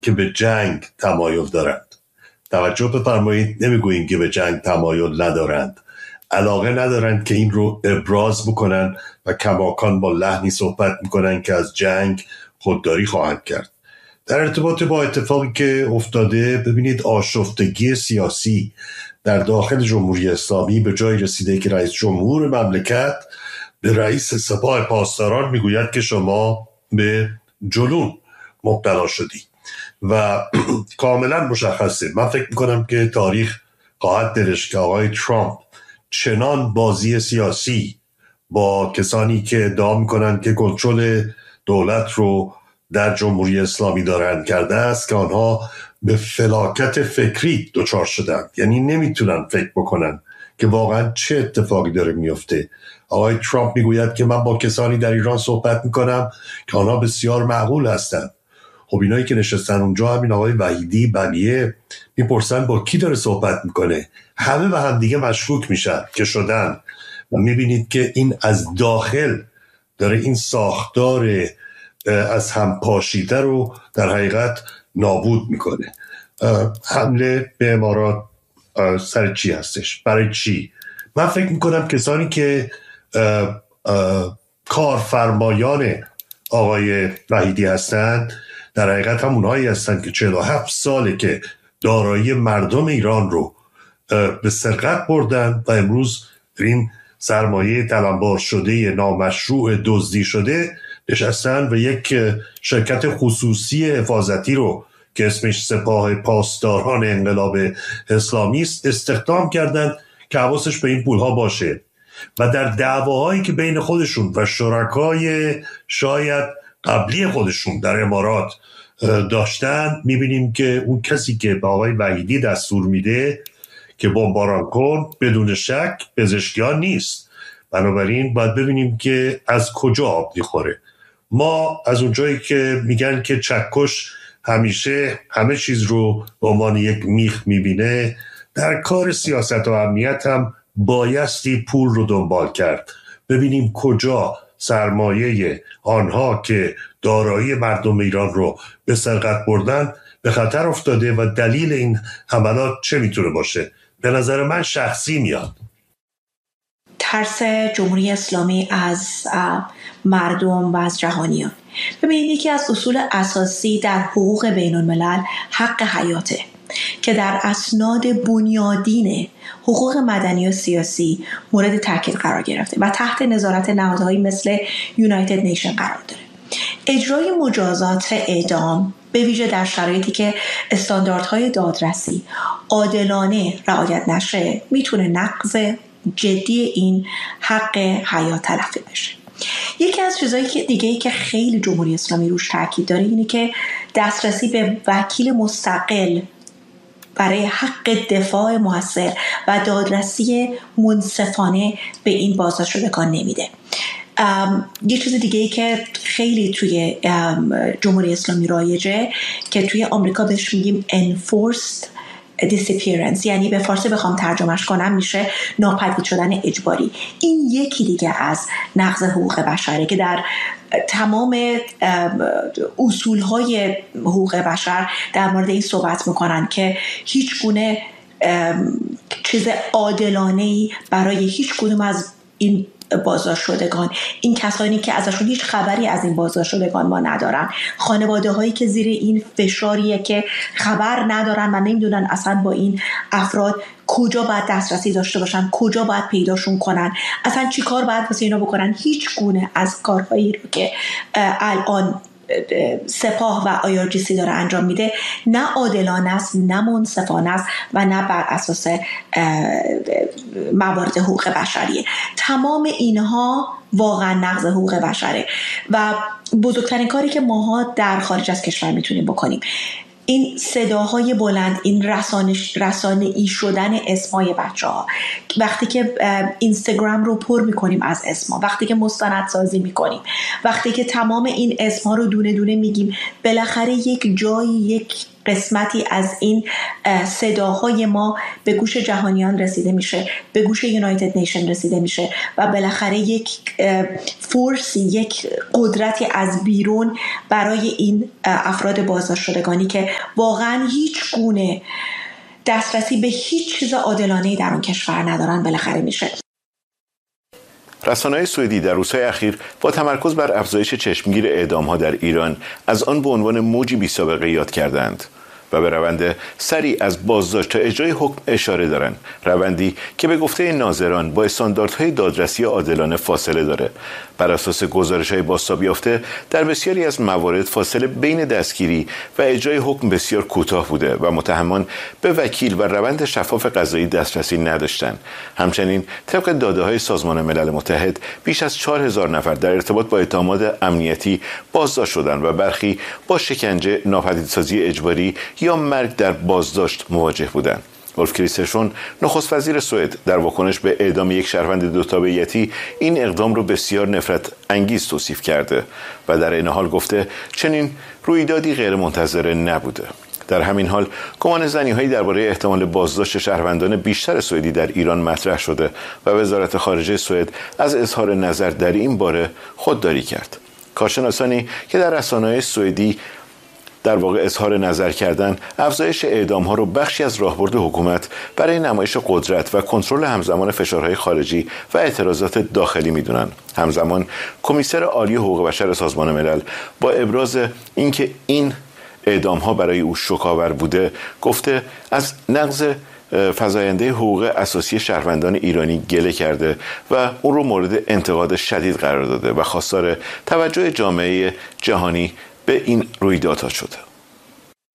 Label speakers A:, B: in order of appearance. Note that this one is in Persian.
A: که به جنگ تمایل دارند. توجه بفرمایید، نمیگوییم که به جنگ تمایل ندارند، علاقه ندارند که این رو ابراز بکنن و کماکان با لحنی صحبت میکنن که از جنگ خودداری خواهند کرد. در ارتباط با اتفاقی که افتاده، ببینید آشفتگی سیاسی در داخل جمهوری اسلامی به جای رسیده که رئیس جمهور مملکت به رئیس سپاه پاسداران میگوید که شما به جنون مبتلا شدی و کاملا مشخصه. من فکر میکنم که تاریخ خواهد نوشت که آقای ترامپ چنان بازی سیاسی با کسانی که ادعا میکنن که کنترل دولت رو در جمهوری اسلامی دارند کرده است که آنها به فلاکت فکری دچار شدند، یعنی نمیتونن فکر بکنن که واقعا چه اتفاقی داره میفته. آقای ترامپ میگوید که من با کسانی در ایران صحبت میکنم که آنها بسیار معقول هستند. خب اینایی که نشستن اونجا، همین آقای وحیدی، بلیه، میپرسن با کی داره صحبت میکنه، همه به هم دیگه مشکوک میشن که شدن و میبینید که این از داخل داره این ساختار از هم پاشیده رو در حقیقت نابود میکنه. حمله به امارات سر چی هستش؟ برای چی؟ من فکر میکنم کسانی که کارفرمایان آقای وحیدی هستند در حقیقت هم اونهایی هستند که 47 ساله که دارایی مردم ایران رو به سرقت بردن و امروز این سرمایه تلمبار شده نامشروع دزدی شده نشستن و یک شرکت خصوصی حفاظتی رو که اسمش سپاه پاسداران انقلاب اسلامی است استخدام کردن که حواسش به این پولها باشه و در دعواهایی که بین خودشون و شرکای شاید قبلی خودشون در امارات داشتن، میبینیم که اون کسی که به آقای وحیدی دستور میده که بمباران کن بدون شک پزشکیان نیست. بنابراین باید ببینیم که از کجا آب میخوره. ما از اونجایی که میگن که چکش همیشه همه چیز رو به عنوان یک میخ میبینه، در کار سیاست و امنیت هم بایستی پول رو دنبال کرد. ببینیم کجا سرمایه آنها که دارایی مردم ایران رو به سرقت بردن به خطر افتاده و دلیل این حملات چه میتونه باشه. به نظر من شخصی میاد
B: ترس جمهوری اسلامی از مردم و از جهانیان. ببینید یکی از اصول اساسی در حقوق بین الملل حق حیاته که در اسناد بنیادین حقوق مدنی و سیاسی مورد تاکید قرار گرفته و تحت نظارت نهادهایی مثل یونایتد نیشن قرار داره. اجرای مجازات اعدام به ویژه در شرایطی که استانداردهای دادرسی عادلانه رعایت نشه میتونه نقض جدی این حق حیات تلقی بشه. یکی از چیزایی که دیگه‌ای که خیلی جمهوری اسلامی روش تاکید داره اینه که دسترسی به وکیل مستقل برای حق دفاع موثر و دادرسی منصفانه به این بازداشت شدگان نمیده. یه چیز دیگه‌ای که خیلی توی جمهوری اسلامی رایجه که توی آمریکا بهش میگیم enforced disappearance، یعنی به فارسی بخوام ترجمهش کنم میشه ناپدید شدن اجباری. این یکی دیگه از نقض حقوق بشره که در تمام اصولهای حقوق بشر در مورد این صحبت میکنن که هیچ گونه چیز عادلانه‌ای برای هیچ کدوم از این بازداشت شدگان، این کسانی که ازشون هیچ خبری از این بازداشت شدگان ما ندارن، خانواده هایی که زیر این فشاریه که خبر ندارن و نمیدونن اصلا با این افراد کجا باید دسترسی داشته باشن، کجا باید پیداشون کنن، اصلا چی کار باید واسه اینا بکنن. هیچ گونه از کارهایی رو که الان سپاه و IRGC داره انجام میده نه عادلانه است، نه منصفانه است و نه بر اساس موارد حقوق بشریه. تمام اینها واقعا نقض حقوق بشره و بزرگترین کاری که ماها در خارج از کشور میتونیم بکنیم این صداهای بلند، این رسانه‌ای شدن اسمای بچه‌ها. وقتی که اینستاگرام رو پر میکنیم از اسما، وقتی که مستندسازی میکنیم، وقتی که تمام این اسما رو دونه دونه میگیم، بالاخره یک جایی یک قسمتی از این صداهای ما به گوش جهانیان رسیده میشه، به گوش یونایتد نیشن رسیده میشه و بالاخره یک فورسی، یک قدرتی از بیرون برای این افراد بازداشت شدگانی که واقعا هیچ گونه دسترسی به هیچ چیز عادلانه‌ای در اون کشور ندارن بالاخره میشه.
C: رسانه‌های سوئدی در روزهای اخیر با تمرکز بر افزایش چشمگیر اعدام‌ها در ایران از آن به عنوان موجی بی‌سابقه یاد کردند و به روند سریع از بازداشت تا اجرای حکم اشاره دارند، روندی که به گفته ناظران با استانداردهای دادرسی عادلانه فاصله داره. بر اساس گزارش‌های بازتاب یافته در بسیاری از موارد فاصله بین دستگیری و اجرای حکم بسیار کوتاه بوده و متهمان به وکیل و روند شفاف قضایی دسترسی نداشتند. همچنین طبق داده‌های سازمان ملل متحد بیش از 4000 نفر در ارتباط با اتهامات امنیتی بازداشت شدند و برخی با شکنجه، ناپدیدسازی اجباری یا مرگ در بازداشت مواجه بودند. ولف کریسترسون نخست وزیر سوئد در واکنش به اعدام یک شهروند دو تابعیتی این اقدام رو بسیار نفرت انگیز توصیف کرده و در این حال گفته چنین رویدادی غیر منتظره نبوده. در همین حال گمان زنی‌هایی درباره احتمال بازداشت شهروندان بیشتر سوئدی در ایران مطرح شده و وزارت خارجه سوئد از اظهار نظر در این باره خودداری کرد. کارشناسانی که در رسانه‌های سوئدی در واقع اظهار نظر کردن افزایش اعدام‌ها رو بخشی از راهبرد حکومت برای نمایش قدرت و کنترل همزمان فشارهای خارجی و اعتراضات داخلی می‌دونن. همزمان کمیسر عالی حقوق بشر سازمان ملل با ابراز اینکه این اعدام‌ها برای او شوک‌آور بوده گفته از نقض فزاینده حقوق اساسی شهروندان ایرانی گله کرده و اون رو مورد انتقاد شدید قرار داده و خواستار توجه جامعه جهانی به این رویدادها شده.